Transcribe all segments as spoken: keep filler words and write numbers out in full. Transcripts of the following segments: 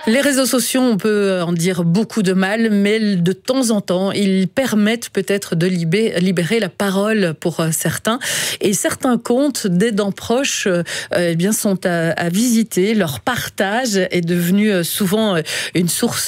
Les réseaux sociaux, on peut en dire beaucoup de mal, mais de temps en temps, ils permettent peut-être de libérer la parole pour certains. Et certains comptes d'aidants proches eh bien, sont à, à visiter. Leur partage est devenu souvent une source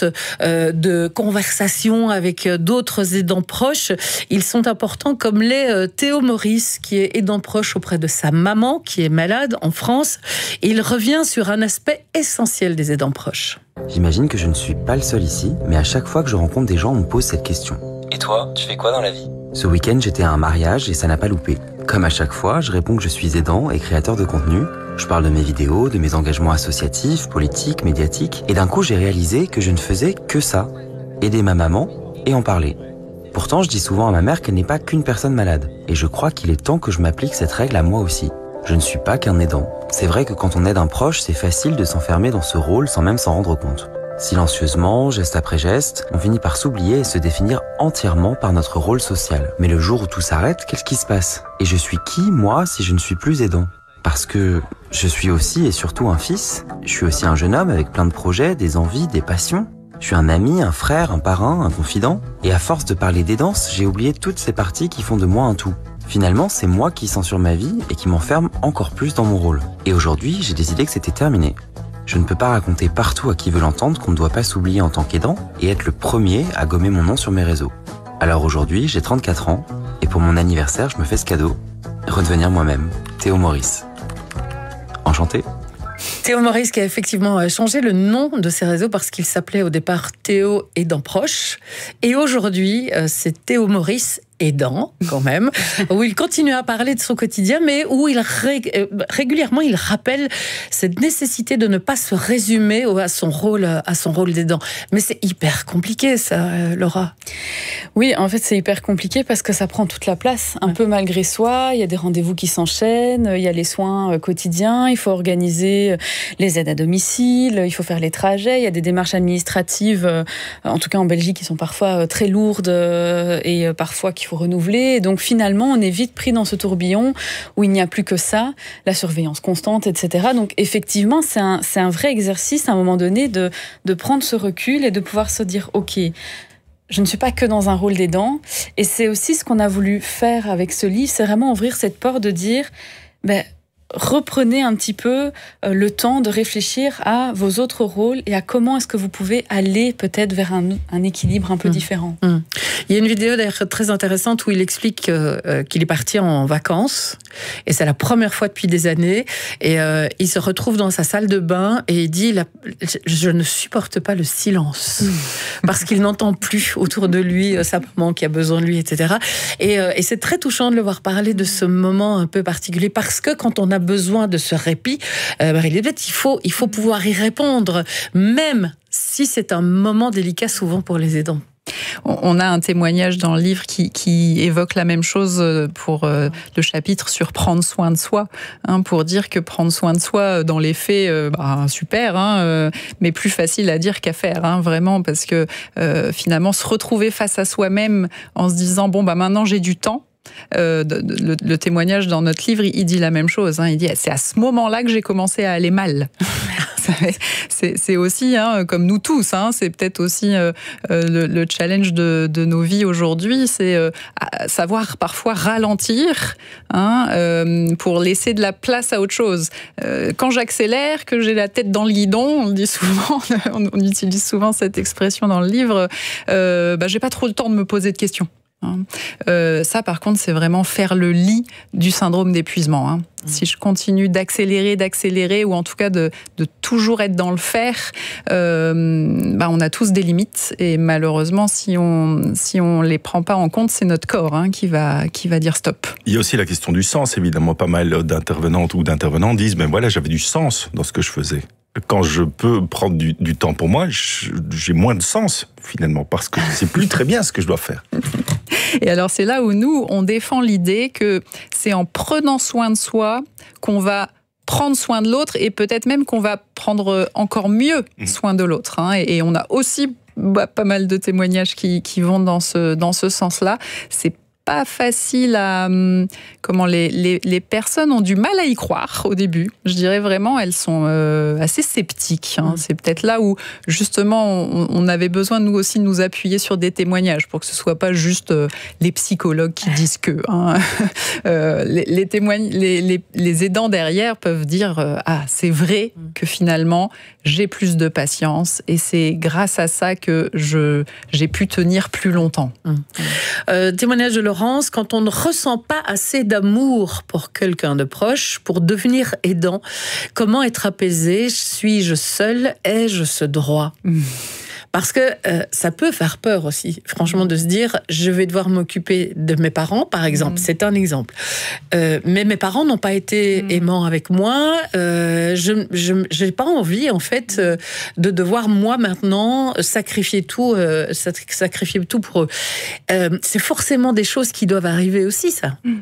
de conversation avec d'autres aidants proches. Ils sont importants comme l'est Théo Maurice, qui est aidant proche auprès de sa maman, qui est malade en France. Et il revient sur un aspect essentiel des aidants proches. J'imagine que je ne suis pas le seul ici, mais à chaque fois que je rencontre des gens, on me pose cette question. Et toi, tu fais quoi dans la vie ? Ce week-end, j'étais à un mariage et ça n'a pas loupé. Comme à chaque fois, je réponds que je suis aidant et créateur de contenu. Je parle de mes vidéos, de mes engagements associatifs, politiques, médiatiques. Et d'un coup, j'ai réalisé que je ne faisais que ça. Aider ma maman et en parler. Pourtant, je dis souvent à ma mère qu'elle n'est pas qu'une personne malade. Et je crois qu'il est temps que je m'applique cette règle à moi aussi. Je ne suis pas qu'un aidant. C'est vrai que quand on aide un proche, c'est facile de s'enfermer dans ce rôle sans même s'en rendre compte. Silencieusement, geste après geste, on finit par s'oublier et se définir entièrement par notre rôle social. Mais le jour où tout s'arrête, qu'est-ce qui se passe ? Et je suis qui, moi, si je ne suis plus aidant ? Parce que je suis aussi et surtout un fils. Je suis aussi un jeune homme avec plein de projets, des envies, des passions. Je suis un ami, un frère, un parrain, un confident. Et à force de parler d'aidance, j'ai oublié toutes ces parties qui font de moi un tout. Finalement, c'est moi qui censure ma vie et qui m'enferme encore plus dans mon rôle. Et aujourd'hui, j'ai décidé que c'était terminé. Je ne peux pas raconter partout à qui veut l'entendre qu'on ne doit pas s'oublier en tant qu'aidant et être le premier à gommer mon nom sur mes réseaux. Alors aujourd'hui, j'ai trente-quatre ans et pour mon anniversaire, je me fais ce cadeau. Redevenir moi-même, Théo Maurice. Enchanté. Théo Maurice qui a effectivement changé le nom de ses réseaux parce qu'il s'appelait au départ Théo Aidant Proche. Et aujourd'hui, c'est Théo Maurice aidant, quand même, où il continue à parler de son quotidien, mais où il ré- régulièrement il rappelle cette nécessité de ne pas se résumer à son rôle, à son rôle d'aidant. Mais c'est hyper compliqué, ça, Laura. Oui, en fait, c'est hyper compliqué parce que ça prend toute la place, un ouais. peu malgré soi. Il y a des rendez-vous qui s'enchaînent, il y a les soins quotidiens, il faut organiser les aides à domicile, il faut faire les trajets, il y a des démarches administratives, en tout cas en Belgique, qui sont parfois très lourdes et parfois qui il faut renouveler. Et donc finalement, on est vite pris dans ce tourbillon où il n'y a plus que ça, la surveillance constante, et cetera. Donc effectivement, c'est un, c'est un vrai exercice à un moment donné de, de prendre ce recul et de pouvoir se dire « Ok, je ne suis pas que dans un rôle d'aidant ». Et c'est aussi ce qu'on a voulu faire avec ce livre, c'est vraiment ouvrir cette porte de dire ben, « Reprenez un petit peu le temps de réfléchir à vos autres rôles et à comment est-ce que vous pouvez aller peut-être vers un, un équilibre un peu mmh. différent. Mmh. Il y a une vidéo d'ailleurs très intéressante où il explique euh, qu'il est parti en vacances et c'est la première fois depuis des années et euh, il se retrouve dans sa salle de bain et il dit la, « Je ne supporte pas le silence mmh. » parce qu'il n'entend plus autour de lui euh, sa maman qui a besoin de lui, et cetera. Et, euh, et c'est très touchant de le voir parler de ce moment un peu particulier parce que quand on a besoin de ce répit, euh, il faut, il faut pouvoir y répondre, même si c'est un moment délicat souvent pour les aidants. On a un témoignage dans le livre qui, qui évoque la même chose pour euh, le chapitre sur prendre soin de soi, hein, pour dire que prendre soin de soi, dans les faits, euh, bah, super, hein, euh, mais plus facile à dire qu'à faire, hein, vraiment, parce que euh, finalement, se retrouver face à soi-même en se disant, bon, bah maintenant j'ai du temps. Euh, le, le témoignage dans notre livre, il dit la même chose. Hein, il dit c'est à ce moment-là que j'ai commencé à aller mal. c'est, c'est aussi, hein, comme nous tous, hein, c'est peut-être aussi euh, le, le challenge de, de nos vies aujourd'hui, c'est euh, savoir parfois ralentir hein, euh, pour laisser de la place à autre chose. Euh, quand j'accélère, que j'ai la tête dans le guidon, on le dit souvent, on, on utilise souvent cette expression dans le livre, euh, bah, j'ai pas trop le temps de me poser de questions. Euh, ça, par contre, c'est vraiment faire le lit du syndrome d'épuisement. Hein. Mmh. Si je continue d'accélérer, d'accélérer, ou en tout cas de, de toujours être dans le faire, euh, bah on a tous des limites. Et malheureusement, si on si on les prend pas en compte, c'est notre corps hein, qui va qui va dire stop. Il y a aussi la question du sens. Évidemment, pas mal d'intervenantes ou d'intervenants disent, ben voilà, j'avais du sens dans ce que je faisais. Quand je peux prendre du, du temps pour moi, j'ai moins de sens, finalement, parce que je ne sais plus très bien ce que je dois faire. Et alors, c'est là où nous, on défend l'idée que c'est en prenant soin de soi qu'on va prendre soin de l'autre et peut-être même qu'on va prendre encore mieux soin de l'autre. Hein. Et, et on a aussi bah, pas mal de témoignages qui, qui vont dans ce, dans ce sens-là. C'est pas facile à... Comment les, les, les personnes ont du mal à y croire au début. Je dirais vraiment, elles sont euh, assez sceptiques. Hein. C'est peut-être là où, justement, on, on avait besoin, nous aussi, de nous appuyer sur des témoignages pour que ce ne soit pas juste euh, les psychologues qui disent que. Hein. euh, les, les, témoign... les, les, les aidants derrière peuvent dire euh, « Ah, c'est vrai que finalement, j'ai plus de patience et c'est grâce à ça que je, j'ai pu tenir plus longtemps. Mmh. » euh, Témoignage de Laurence, quand on ne ressent pas assez d'amour pour quelqu'un de proche, pour devenir aidant, comment être apaisé? Suis-je seul? Ai-je ce droit? Mmh. Parce que euh, ça peut faire peur aussi, franchement, de se dire je vais devoir m'occuper de mes parents, par exemple. Mmh. C'est un exemple. Euh, mais mes parents n'ont pas été mmh. aimants avec moi. Euh, je n'ai pas envie, en fait, euh, de devoir, moi, maintenant, sacrifier tout, euh, sacrifier tout pour eux. Euh, c'est forcément des choses qui doivent arriver aussi, ça. Mmh.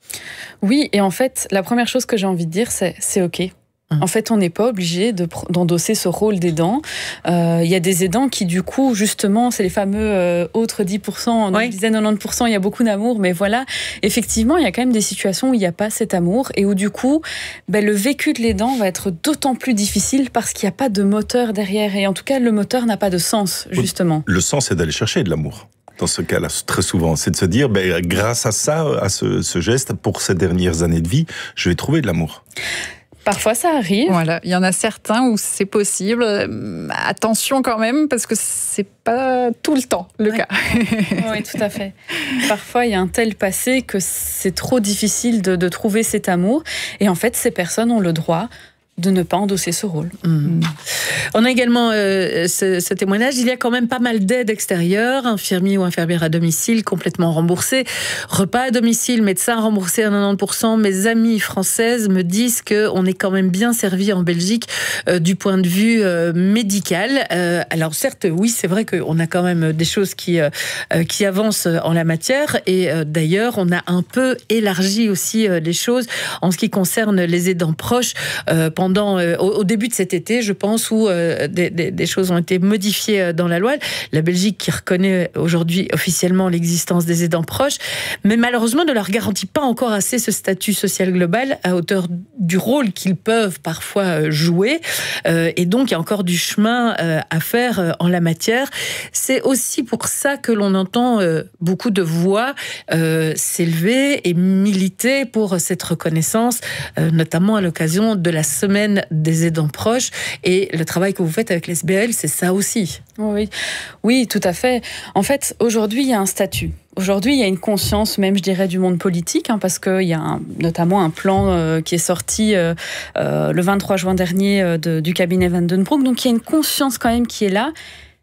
Oui, et en fait, la première chose que j'ai envie de dire, c'est c'est OK. En fait, on n'est pas obligé de, d'endosser ce rôle d'aidant. Il euh, y a des aidants qui, du coup, justement, c'est les fameux euh, autres dix pour cent, oui. on disait quatre-vingt-dix pour cent, il y a beaucoup d'amour, mais voilà, effectivement, il y a quand même des situations où il n'y a pas cet amour et où, du coup, ben, le vécu de l'aidant va être d'autant plus difficile parce qu'il n'y a pas de moteur derrière. Et en tout cas, le moteur n'a pas de sens, justement. Le sens, c'est d'aller chercher de l'amour. Dans ce cas-là, très souvent, c'est de se dire, ben, grâce à ça, à ce, ce geste, pour ces dernières années de vie, je vais trouver de l'amour. Parfois, ça arrive. Voilà, il y en a certains où c'est possible. Attention quand même, parce que c'est pas tout le temps le oui. cas. Oui, tout à fait. Parfois, il y a un tel passé que c'est trop difficile de, de trouver cet amour. Et en fait, ces personnes ont le droit de ne pas endosser ce rôle. Mmh. On a également euh, ce, ce témoignage. Il y a quand même pas mal d'aides extérieures, infirmiers ou infirmières à domicile complètement remboursés, repas à domicile, médecins remboursés à quatre-vingt-dix pour cent. Mes amies françaises me disent qu'on est quand même bien servi en Belgique euh, du point de vue euh, médical. Euh, alors certes, oui, c'est vrai qu'on a quand même des choses qui, euh, qui avancent en la matière et euh, d'ailleurs, on a un peu élargi aussi euh, les choses en ce qui concerne les aidants proches euh, pendant Dans, euh, au, au début de cet été, je pense, où euh, des, des, des choses ont été modifiées dans la loi. La Belgique qui reconnaît aujourd'hui officiellement l'existence des aidants proches, mais malheureusement ne leur garantit pas encore assez ce statut social global à hauteur du rôle qu'ils peuvent parfois jouer. Euh, et donc, il y a encore du chemin euh, à faire euh, en la matière. C'est aussi pour ça que l'on entend euh, beaucoup de voix euh, s'élever et militer pour cette reconnaissance, euh, notamment à l'occasion de la semaine des aidants proches, et le travail que vous faites avec l'S B L, c'est ça aussi. Oui, oui, tout à fait. En fait, aujourd'hui, il y a un statut. Aujourd'hui, il y a une conscience, même, je dirais, du monde politique, hein, parce qu'il y a un, notamment un plan euh, qui est sorti euh, euh, le vingt-trois juin dernier euh, de, du cabinet Van den Broek. Donc, il y a une conscience quand même qui est là.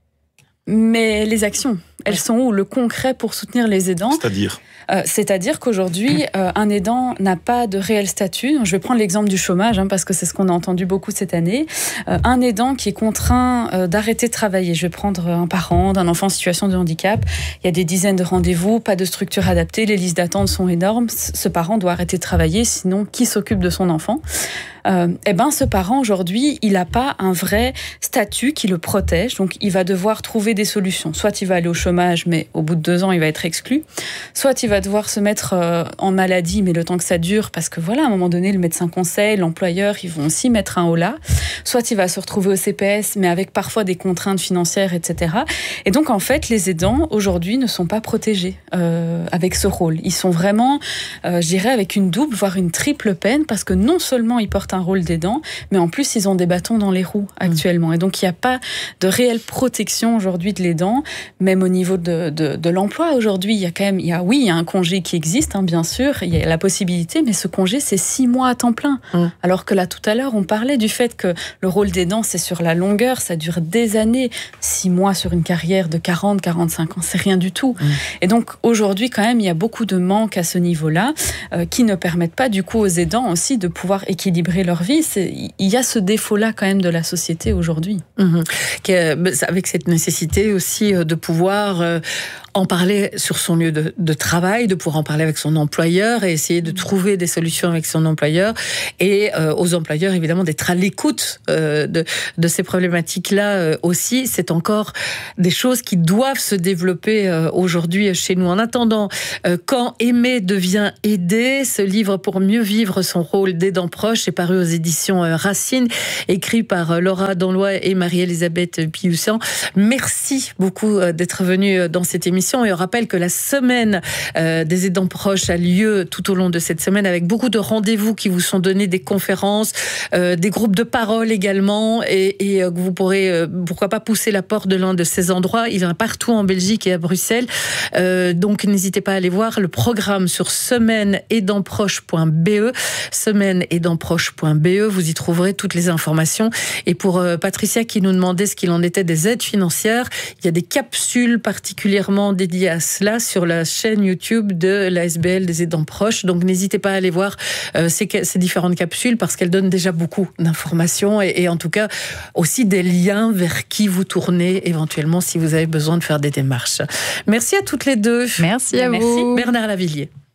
Mais les actions, elles sont où? Le concret pour soutenir les aidants. C'est-à-dire euh, C'est-à-dire qu'aujourd'hui, euh, un aidant n'a pas de réel statut. Je vais prendre l'exemple du chômage, hein, parce que c'est ce qu'on a entendu beaucoup cette année. Euh, un aidant qui est contraint euh, d'arrêter de travailler. Je vais prendre un parent d'un enfant en situation de handicap. Il y a des dizaines de rendez-vous, pas de structure adaptée, les listes d'attente sont énormes. Ce parent doit arrêter de travailler, sinon qui s'occupe de son enfant? Euh, eh ben, ce parent, aujourd'hui, il n'a pas un vrai statut qui le protège. Donc, il va devoir trouver des solutions. Soit il va aller au chômage, mais au bout de deux ans, il va être exclu. Soit il va devoir se mettre euh, en maladie, mais le temps que ça dure, parce que voilà, à un moment donné, le médecin conseil, l'employeur, ils vont aussi mettre un holà. Soit il va se retrouver au C P S, mais avec parfois des contraintes financières, et cetera. Et donc, en fait, les aidants, aujourd'hui, ne sont pas protégés euh, avec ce rôle. Ils sont vraiment, euh, je dirais, avec une double, voire une triple peine, parce que non seulement ils portent un rôle d'aidant, mais en plus, ils ont des bâtons dans les roues actuellement. Et donc, il n'y a pas de réelle protection aujourd'hui de l'aidant, même au niveau de, de, de l'emploi. Aujourd'hui, il y a quand même, il y a, oui, il y a un congé qui existe, hein, bien sûr, il y a la possibilité, mais ce congé, c'est six mois à temps plein. Mmh. Alors que là, tout à l'heure, on parlait du fait que le rôle d'aidant, c'est sur la longueur, ça dure des années. Six mois sur une carrière de quarante, quarante-cinq ans, c'est rien du tout. Mmh. Et donc, aujourd'hui, quand même, il y a beaucoup de manques à ce niveau-là, euh, qui ne permettent pas, du coup, aux aidants aussi de pouvoir équilibrer leur vie. C'est, il y a ce défaut-là, quand même, de la société aujourd'hui. Mmh. Avec cette nécessité aussi de pouvoir pouvoir euh, en parler sur son lieu de, de travail, de pouvoir en parler avec son employeur et essayer de trouver des solutions avec son employeur, et euh, aux employeurs évidemment d'être à l'écoute euh, de, de ces problématiques-là euh, aussi. C'est encore des choses qui doivent se développer euh, aujourd'hui chez nous. En attendant, euh, Quand aimer devient aider, ce livre pour mieux vivre son rôle d'aidant proche est paru aux éditions euh, Racine, écrit par euh, Laura Danlois et Marie-Elisabeth Piussan. Merci beaucoup euh, d'être venue dans cette émission. Et on rappelle que la semaine euh, des aidants proches a lieu tout au long de cette semaine, avec beaucoup de rendez-vous qui vous sont donnés, des conférences, euh, des groupes de parole également, et, et euh, vous pourrez, euh, pourquoi pas, pousser la porte de l'un de ces endroits. Il y en a partout en Belgique et à Bruxelles. Euh, donc n'hésitez pas à aller voir le programme sur semaine aidant proche point b e, semaine aidant proche point b e. Vous y trouverez toutes les informations. Et pour euh, Patricia qui nous demandait ce qu'il en était des aides financières, il y a des capsules particulièrement dédié à cela sur la chaîne YouTube de l'A S B L des aidants proches. Donc n'hésitez pas à aller voir euh, ces, ces différentes capsules, parce qu'elles donnent déjà beaucoup d'informations et, et en tout cas aussi des liens vers qui vous tournez éventuellement si vous avez besoin de faire des démarches. Merci à toutes les deux. Merci à Merci. vous. Bernard Lavillier.